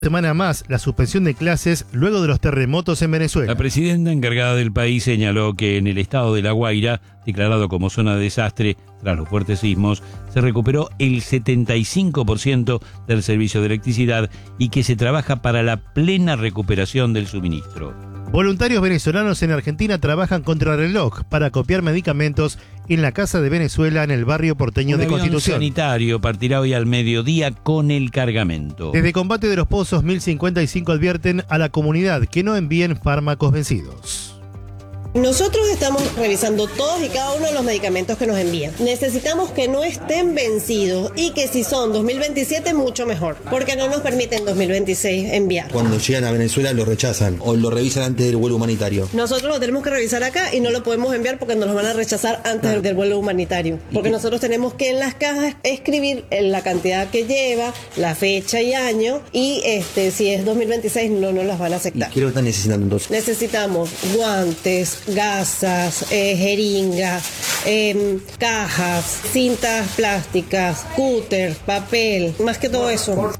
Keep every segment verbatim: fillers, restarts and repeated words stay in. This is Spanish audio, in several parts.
Semana más la suspensión de clases luego de los terremotos en Venezuela. La presidenta encargada del país señaló que en el estado de La Guaira, declarado como zona de desastre tras los fuertes sismos, se recuperó el setenta y cinco por ciento del servicio de electricidad y que se trabaja para la plena recuperación del suministro. Voluntarios venezolanos en Argentina trabajan contrarreloj para copiar medicamentos en la Casa de Venezuela en el barrio porteño Un de avión Constitución. sanitario partirá hoy al mediodía con el cargamento. Desde Combate de los Pozos mil cincuenta y cinco advierten a la comunidad que no envíen fármacos vencidos. Nosotros estamos revisando todos y cada uno de los medicamentos que nos envían. Necesitamos que no estén vencidos y que si son dos mil veintisiete, mucho mejor, porque no nos permiten dos mil veintiséis enviar. Cuando llegan a Venezuela lo rechazan o lo revisan antes del vuelo humanitario. Nosotros lo tenemos que revisar acá y no lo podemos enviar porque nos lo van a rechazar antes ah. del vuelo humanitario. Porque nosotros tenemos que en las cajas escribir la cantidad que lleva, la fecha y año, y este si es dos mil veintiséis no nos las van a aceptar. ¿Y qué es lo que están necesitando entonces? Necesitamos guantes, gasas, eh, jeringas, eh, cajas, cintas plásticas, cúter, papel, más que todo eso.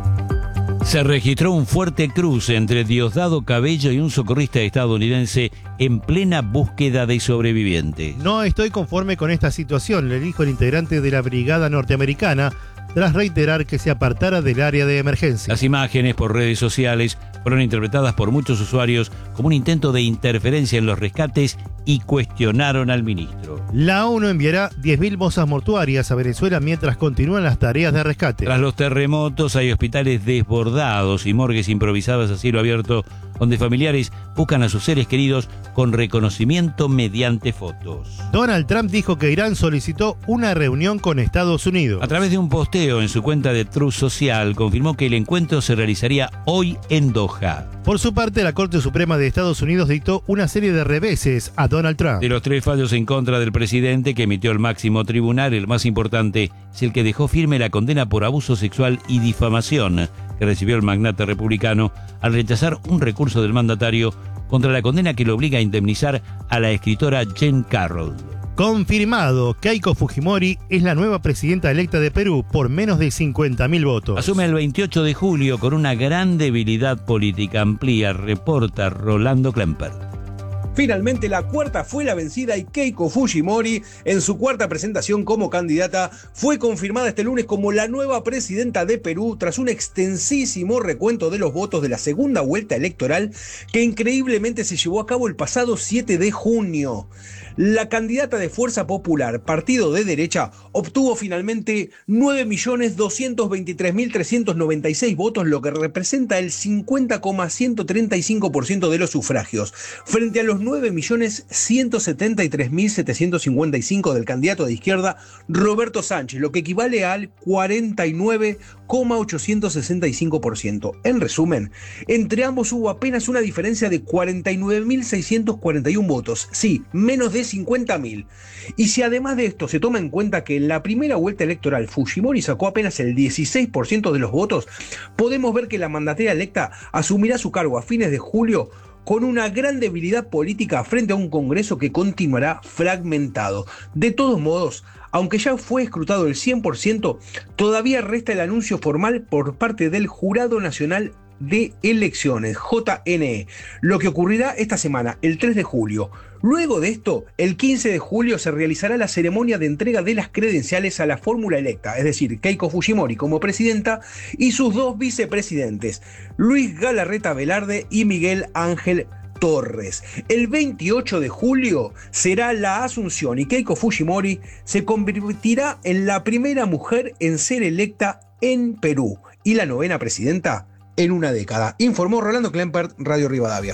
Se registró un fuerte cruce entre Diosdado Cabello y un socorrista estadounidense en plena búsqueda de sobrevivientes. No estoy conforme con esta situación, le dijo el integrante de la brigada norteamericana, tras reiterar que se apartara del área de emergencia. Las imágenes por redes sociales fueron interpretadas por muchos usuarios como un intento de interferencia en los rescates y cuestionaron al ministro. La ONU enviará diez mil bolsas mortuarias a Venezuela mientras continúan las tareas de rescate. Tras los terremotos hay hospitales desbordados y morgues improvisadas a cielo abierto donde familiares buscan a sus seres queridos con reconocimiento mediante fotos. Donald Trump dijo que Irán solicitó una reunión con Estados Unidos. A través de un posteo en su cuenta de Truth Social, confirmó que el encuentro se realizaría hoy en Doha. Por su parte, la Corte Suprema de Estados Unidos dictó una serie de reveses a Donald Trump. De los tres fallos en contra del presidente que emitió el máximo tribunal, el más importante es el que dejó firme la condena por abuso sexual y difamación que recibió el magnate republicano al rechazar un recurso del mandatario contra la condena que lo obliga a indemnizar a la escritora Jean Carroll. Confirmado, Keiko Fujimori es la nueva presidenta electa de Perú por menos de cincuenta mil votos. Asume el veintiocho de julio con una gran debilidad política, amplía, reporta Rolando Klemper. Finalmente la cuarta fue la vencida y Keiko Fujimori, en su cuarta presentación como candidata, fue confirmada este lunes como la nueva presidenta de Perú tras un extensísimo recuento de los votos de la segunda vuelta electoral que increíblemente se llevó a cabo el pasado siete de junio. La candidata de Fuerza Popular, partido de derecha, obtuvo finalmente nueve millones doscientos veintitrés mil trescientos noventa y seis votos, lo que representa el cincuenta coma ciento treinta y cinco por ciento de los sufragios, frente a los nueve millones ciento setenta y tres mil setecientos cincuenta y cinco del candidato de izquierda Roberto Sánchez, lo que equivale al cuarenta y nueve coma ochocientos sesenta y cinco por ciento. En resumen, entre ambos hubo apenas una diferencia de cuarenta y nueve mil seiscientos cuarenta y uno votos, sí, menos de cincuenta mil. Y si además de esto se toma en cuenta que en la primera vuelta electoral Fujimori sacó apenas el dieciséis por ciento de los votos, podemos ver que la mandataria electa asumirá su cargo a fines de julio con una gran debilidad política frente a un Congreso que continuará fragmentado. De todos modos, aunque ya fue escrutado el cien por ciento, todavía resta el anuncio formal por parte del Jurado Nacional de Elecciones, J N E, lo que ocurrirá esta semana, el tres de julio. Luego de esto, el quince de julio se realizará la ceremonia de entrega de las credenciales a la fórmula electa, es decir, Keiko Fujimori como presidenta y sus dos vicepresidentes, Luis Galarreta Velarde y Miguel Ángel Torres. El veintiocho de julio será la asunción y Keiko Fujimori se convertirá en la primera mujer en ser electa en Perú y la novena presidenta en una década, informó Rolando Klempert, Radio Rivadavia.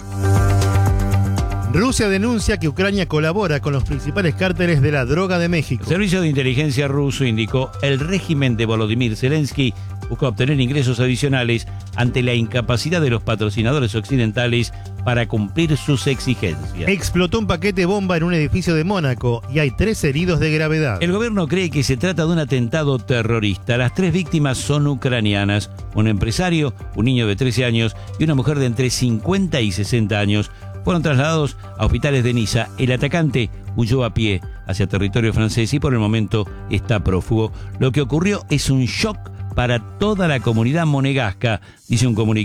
Rusia denuncia que Ucrania colabora con los principales cárteles de la droga de México. El servicio de inteligencia ruso indicó el régimen de Volodymyr Zelensky busca obtener ingresos adicionales ante la incapacidad de los patrocinadores occidentales para cumplir sus exigencias. Explotó un paquete bomba en un edificio de Mónaco y hay tres heridos de gravedad. El gobierno cree que se trata de un atentado terrorista. Las tres víctimas son ucranianas, un empresario, un niño de trece años y una mujer de entre cincuenta y sesenta años. Fueron trasladados a hospitales de Niza. El atacante huyó a pie hacia territorio francés y por el momento está prófugo. Lo que ocurrió es un shock para toda la comunidad monegasca, dice un comunicado.